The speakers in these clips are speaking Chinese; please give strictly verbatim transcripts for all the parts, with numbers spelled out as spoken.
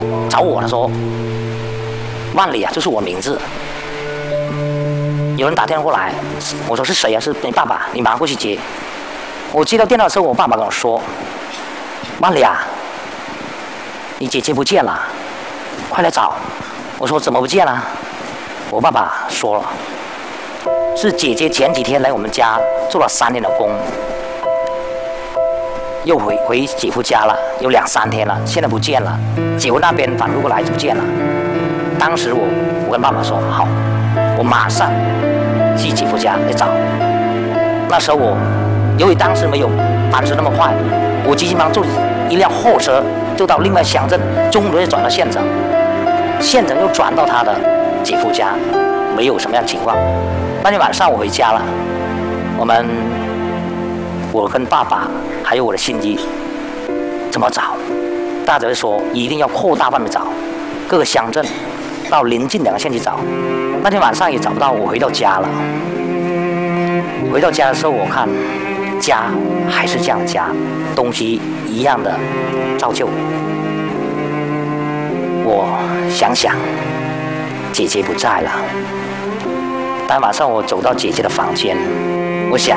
找我，他说万里啊，就是我名字。有人打电话过来，我说是谁啊？是你爸爸，你马上过去接。我接到电话的时候，我爸爸跟我说：“万里啊，你姐姐不见了，快来找。”我说：“怎么不见了？”我爸爸说了，是姐姐前几天来我们家做了三年的工，又回回姐夫家了，有两三天了，现在不见了。姐夫那边反路过来就不见了。当时我我跟爸爸说好，我马上去姐夫家来找。那时候我由于当时没有班车那么快，我急急忙坐一辆货车就到另外乡镇，中途又转到县城，县城又转到他的姐夫家，没有什么样的情况。那天晚上我回家了，我们我跟爸爸还有我的亲戚怎么找？大家说一定要扩大范围找，各个乡镇到邻近两个县去找。那天晚上也找不到，我回到家了。回到家的时候，我看家还是这样的家，东西一样的照旧。我想想，姐姐不在了。当晚上我走到姐姐的房间，我想，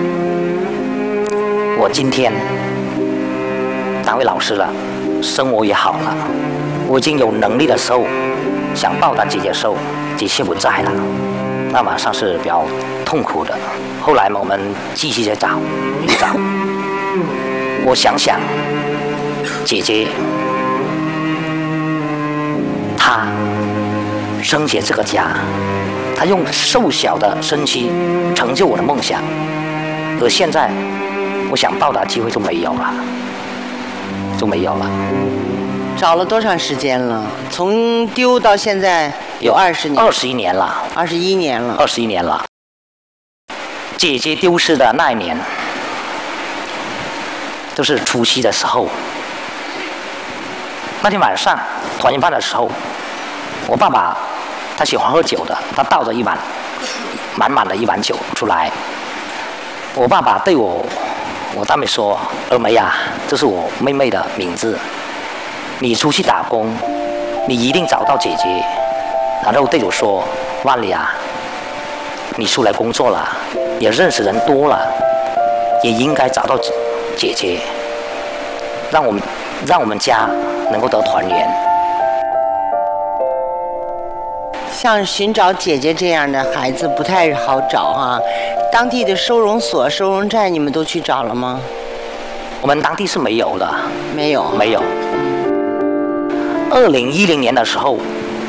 我今天当位老师了，生活也好了，我已经有能力的时候，想报答姐姐的时候，姐姐不在了。那晚上是比较痛苦的。后来嘛，我们继续在找，去找。我想想，姐姐她生前这个家，她用瘦小的身躯成就我的梦想，而现在我想报答机会就没有了，就没有了。 找了多长时间了？从丢到现在有二十年， 二十一年了， 二十一年了， 二十一年了。姐姐丢失的那一年，就是除夕的时候。那天晚上团圆饭的时候，我爸爸他喜欢喝酒的，他倒着一碗满满的一碗酒出来。我爸爸对我我大妹说：“二梅啊，这是我妹妹的名字。你出去打工，你一定找到姐姐。”然后对我说：“万里啊，你出来工作了，也认识人多了，也应该找到姐姐，让我们让我们家能够得团圆。” 像寻找姐姐这样的孩子不太好找哈、啊，当地的收容所、收容站你们都去找了吗？ 我们当地是没有的， 没有， 没有。二零一零年的时候，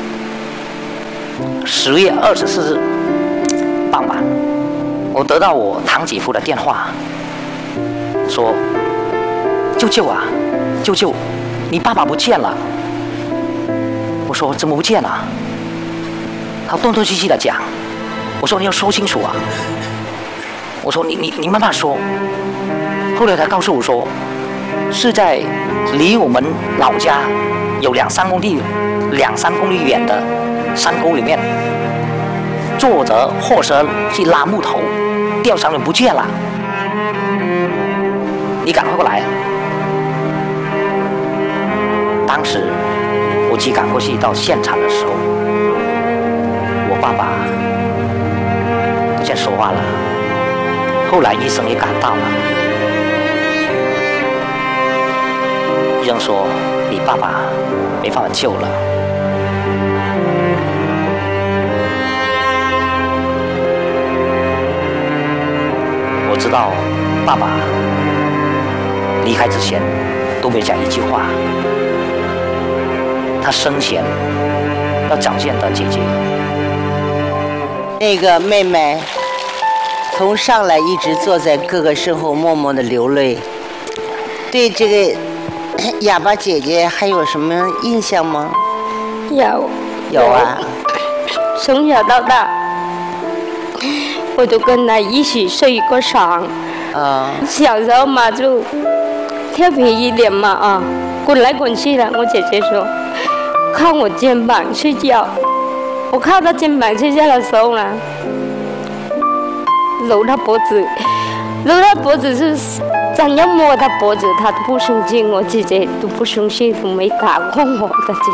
十月二十四日傍晚，我得到我堂姐夫的电话，说：“舅舅啊，舅舅，你爸爸不见了。”我说：“怎么不见了？”他断断续续的讲，我说：“你要说清楚啊！”我说：“你你你慢慢说。”后来他告诉我说，是在离我们老家有两三公里、两三公里远的山沟里面，坐着货车去拉木头，吊绳人不见了，你赶快过来。当时我急赶过去到现场的时候，我爸爸不见说话了。后来医生也赶到了，医生说你爸爸没办法救了。我知道爸爸离开之前都没讲一句话，他生前要找见的姐姐。 那个妹妹从上来一直坐在哥哥身后默默的流泪，对这个哑巴姐姐还有什么印象吗？ 有有啊， 从小到大我都跟她一起睡过床。 啊， 小时候嘛就调皮一点嘛啊，滚来滚去的。我姐姐说靠我肩膀睡觉，我靠她肩膀睡觉的时候呢，揉她脖子，揉她脖子是真要摸他脖子，他都不相信，我姐姐都不相信，都没打过我的姐